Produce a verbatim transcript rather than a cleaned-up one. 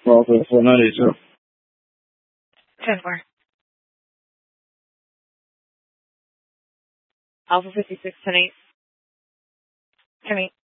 Alpha four nine eight zero. ten four. Alpha fifty-six ten eight. ten eight.